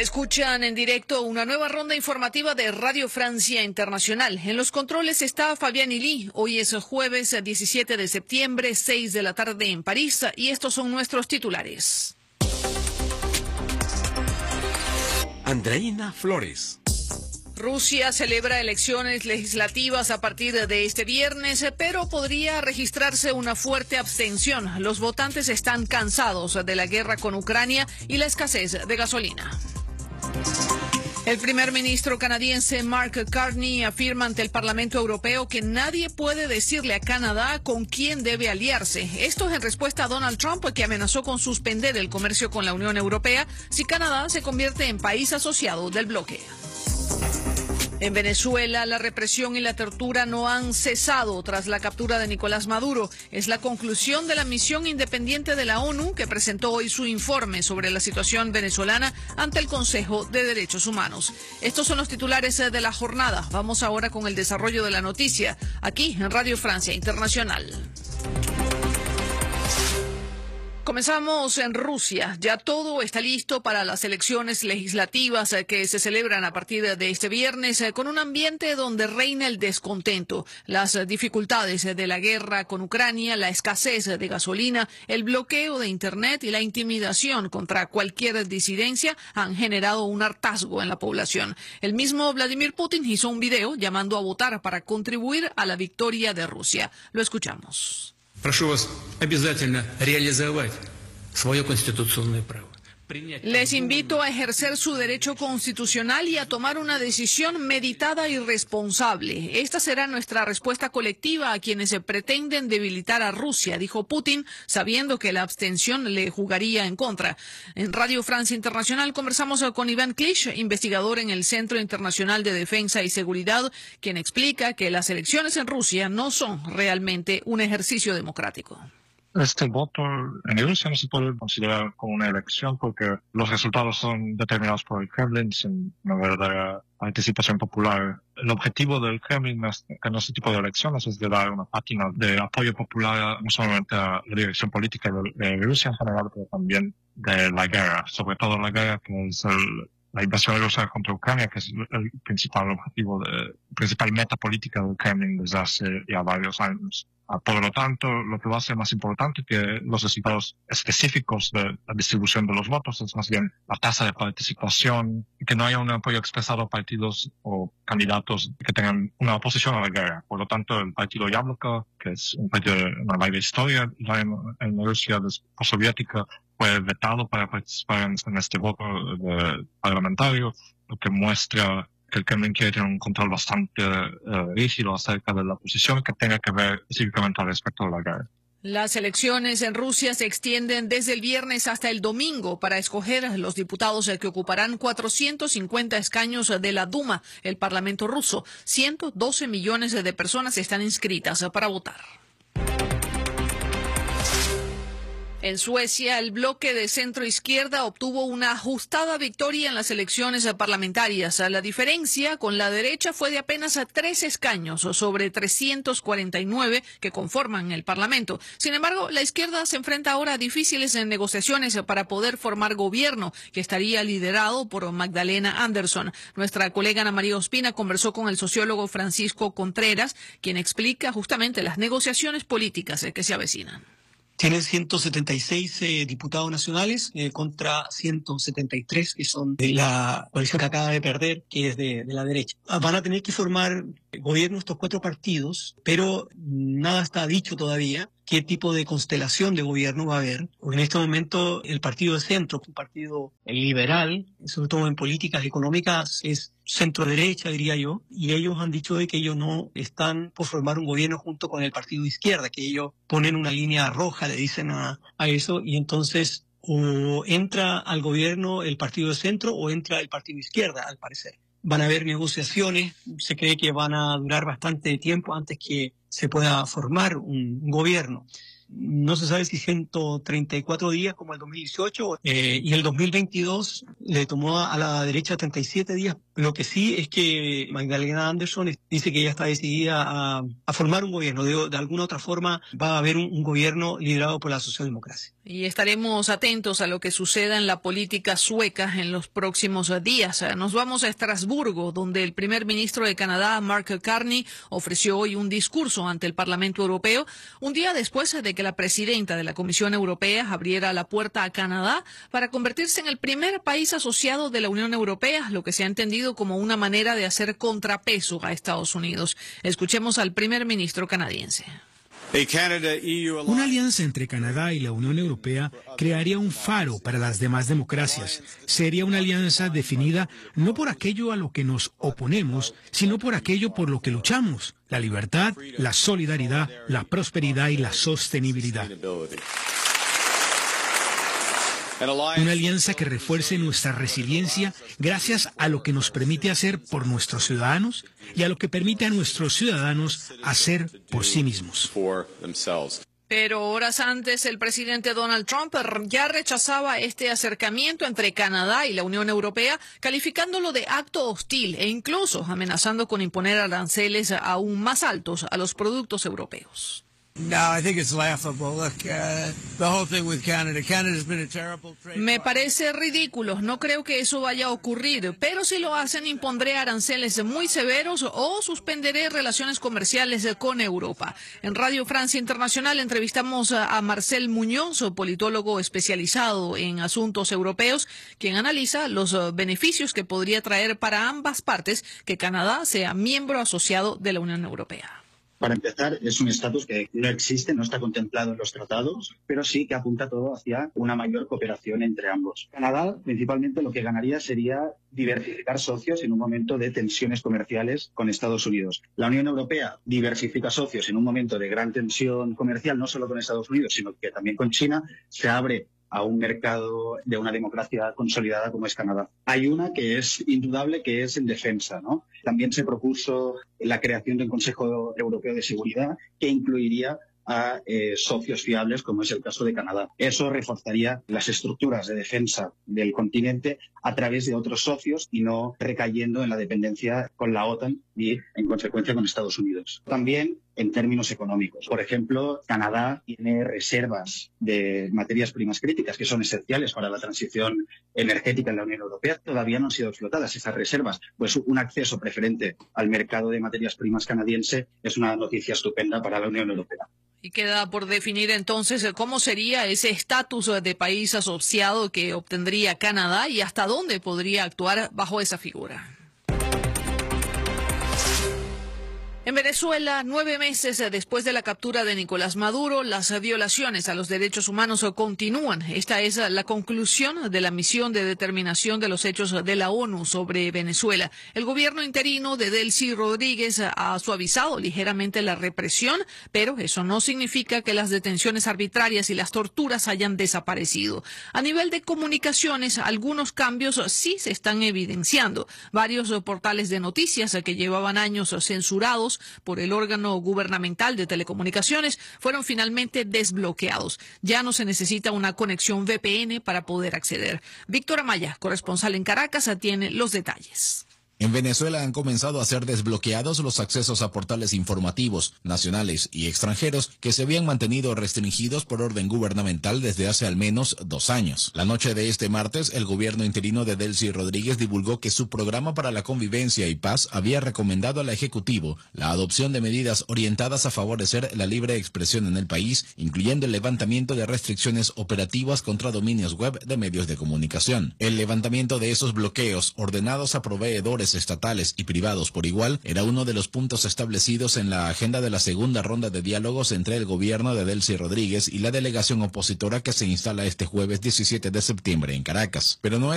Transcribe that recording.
Escuchan en directo una nueva ronda informativa de Radio Francia Internacional. En los controles está Fabián Hilí. Hoy es jueves 17 de septiembre, 6 de la tarde en París, y estos son nuestros titulares. Andreina Flores. Rusia celebra elecciones legislativas a partir de este viernes, pero podría registrarse una fuerte abstención. Los votantes están cansados de la guerra con Ucrania y la escasez de gasolina. El primer ministro canadiense Mark Carney afirma ante el Parlamento Europeo que nadie puede decirle a Canadá con quién debe aliarse. Esto es en respuesta a Donald Trump, que amenazó con suspender el comercio con la Unión Europea si Canadá se convierte en país asociado del bloque. En Venezuela, la represión y la tortura no han cesado tras la captura de Nicolás Maduro. Es la conclusión de la misión independiente de la ONU, que presentó hoy su informe sobre la situación venezolana ante el Consejo de Derechos Humanos. Estos son los titulares de la jornada. Vamos ahora con el desarrollo de la noticia, aquí en Radio Francia Internacional. Comenzamos en Rusia. Ya todo está listo para las elecciones legislativas que se celebran a partir de este viernes, con un ambiente donde reina el descontento, las dificultades de la guerra con Ucrania, la escasez de gasolina, el bloqueo de Internet y la intimidación contra cualquier disidencia han generado un hartazgo en la población. El mismo Vladimir Putin hizo un video llamando a votar para contribuir a la victoria de Rusia. Lo escuchamos. Прошу вас обязательно реализовать свое конституционное право. Les invito a ejercer su derecho constitucional y a tomar una decisión meditada y responsable. Esta será nuestra respuesta colectiva a quienes se pretenden debilitar a Rusia, dijo Putin, sabiendo que la abstención le jugaría en contra. En Radio Francia Internacional conversamos con Iván Klisch, investigador en el Centro Internacional de Defensa y Seguridad, quien explica que las elecciones en Rusia no son realmente un ejercicio democrático. Este voto en Rusia no se puede considerar como una elección porque los resultados son determinados por el Kremlin sin una verdadera participación popular. El objetivo del Kremlin en este tipo de elecciones es de dar una pátina de apoyo popular no solamente a la dirección política de Rusia en general, pero también de la guerra, sobre todo la guerra que es la invasión rusa contra Ucrania, que es el principal objetivo, principal meta política del Kremlin desde hace ya varios años. Por lo tanto, lo que va a ser más importante que los resultados específicos de la distribución de los votos es más bien la tasa de participación y que no haya un apoyo expresado a partidos o candidatos que tengan una oposición a la guerra. Por lo tanto, el partido Yabloko, que es un partido de una larga historia en Rusia postsoviética, fue vetado para participar en este voto parlamentario, lo que muestra que el Kremlin quiere tener un control bastante rígido acerca de la posición que tenga que ver específicamente respecto a la guerra. Las elecciones en Rusia se extienden desde el viernes hasta el domingo para escoger a los diputados que ocuparán 450 escaños de la Duma, el Parlamento ruso. 112 millones de personas están inscritas para votar. En Suecia, el bloque de centro-izquierda obtuvo una ajustada victoria en las elecciones parlamentarias. La diferencia con la derecha fue de apenas 3 escaños sobre 349 que conforman el Parlamento. Sin embargo, la izquierda se enfrenta ahora a difíciles negociaciones para poder formar gobierno, que estaría liderado por Magdalena Andersson. Nuestra colega Ana María Ospina conversó con el sociólogo Francisco Contreras, quien explica justamente las negociaciones políticas que se avecinan. Tienen 176 diputados nacionales contra 173 que son de la coalición que acaba de perder, que es de la derecha. Van a tener que formar gobierno estos 4 partidos, pero nada está dicho todavía qué tipo de constelación de gobierno va a haber. Porque en este momento el partido de centro, un partido liberal, sobre todo en políticas económicas, es centro-derecha, diría yo, y ellos han dicho de que ellos no están por formar un gobierno junto con el partido de izquierda, que ellos ponen una línea roja, le dicen a eso, y entonces o entra al gobierno el partido de centro o entra el partido de izquierda, al parecer. Van a haber negociaciones, se cree que van a durar bastante tiempo antes que se pueda formar un gobierno. No se sabe si 134 días como el 2018 y el 2022 le tomó a la derecha 37 días Lo que sí es que Magdalena Andersson dice que ella está decidida a formar un gobierno. De alguna otra forma va a haber un gobierno liderado por la socialdemocracia. Y estaremos atentos a lo que suceda en la política sueca en los próximos días. Nos vamos a Estrasburgo, donde el primer ministro de Canadá, Mark Carney, ofreció hoy un discurso ante el Parlamento Europeo, un día después de que la presidenta de la Comisión Europea abriera la puerta a Canadá para convertirse en el primer país asociado de la Unión Europea, lo que se ha entendido como una manera de hacer contrapeso a Estados Unidos. Escuchemos al primer ministro canadiense. Una alianza entre Canadá y la Unión Europea crearía un faro para las demás democracias. Sería una alianza definida no por aquello a lo que nos oponemos, sino por aquello por lo que luchamos: la libertad, la solidaridad, la prosperidad y la sostenibilidad. Una alianza que refuerce nuestra resiliencia gracias a lo que nos permite hacer por nuestros ciudadanos y a lo que permite a nuestros ciudadanos hacer por sí mismos. Pero horas antes, el presidente Donald Trump ya rechazaba este acercamiento entre Canadá y la Unión Europea, calificándolo de acto hostil e incluso amenazando con imponer aranceles aún más altos a los productos europeos. Me parece ridículo, no creo que eso vaya a ocurrir, pero si lo hacen impondré aranceles muy severos o suspenderé relaciones comerciales con Europa. En Radio Francia Internacional entrevistamos a Marcel Muñoz, politólogo especializado en asuntos europeos, quien analiza los beneficios que podría traer para ambas partes que Canadá sea miembro asociado de la Unión Europea. Para empezar, es un estatus que no existe, no está contemplado en los tratados, pero sí que apunta todo hacia una mayor cooperación entre ambos. Canadá, principalmente, lo que ganaría sería diversificar socios en un momento de tensiones comerciales con Estados Unidos. La Unión Europea diversifica socios en un momento de gran tensión comercial, no solo con Estados Unidos, sino que también con China. Se abre a un mercado de una democracia consolidada como es Canadá. Hay una que es indudable, que es en defensa, ¿no? También se propuso la creación de un Consejo Europeo de Seguridad que incluiría a socios fiables, como es el caso de Canadá. Eso reforzaría las estructuras de defensa del continente a través de otros socios y no recayendo en la dependencia con la OTAN y, en consecuencia, con Estados Unidos. También en términos económicos. Por ejemplo, Canadá tiene reservas de materias primas críticas que son esenciales para la transición energética en la Unión Europea. Todavía no han sido explotadas esas reservas. Pues un acceso preferente al mercado de materias primas canadiense es una noticia estupenda para la Unión Europea. Y queda por definir entonces cómo sería ese estatus de país asociado que obtendría Canadá y hasta dónde podría actuar bajo esa figura. En Venezuela, 9 meses después de la captura de Nicolás Maduro, las violaciones a los derechos humanos continúan. Esta es la conclusión de la misión de determinación de los hechos de la ONU sobre Venezuela. El gobierno interino de Delcy Rodríguez ha suavizado ligeramente la represión, pero eso no significa que las detenciones arbitrarias y las torturas hayan desaparecido. A nivel de comunicaciones, algunos cambios sí se están evidenciando. Varios portales de noticias que llevaban años censurados por el órgano gubernamental de telecomunicaciones fueron finalmente desbloqueados. Ya no se necesita una conexión VPN para poder acceder. Víctor Amaya, corresponsal en Caracas, tiene los detalles. En Venezuela han comenzado a ser desbloqueados los accesos a portales informativos nacionales y extranjeros que se habían mantenido restringidos por orden gubernamental desde hace al menos 2 años. La noche de este martes, el gobierno interino de Delcy Rodríguez divulgó que su programa para la convivencia y paz había recomendado al Ejecutivo la adopción de medidas orientadas a favorecer la libre expresión en el país, incluyendo el levantamiento de restricciones operativas contra dominios web de medios de comunicación. El levantamiento de esos bloqueos ordenados a proveedores estatales y privados por igual era uno de los puntos establecidos en la agenda de la segunda ronda de diálogos entre el gobierno de Delcy Rodríguez y la delegación opositora que se instala este jueves 17 de septiembre en Caracas. Pero no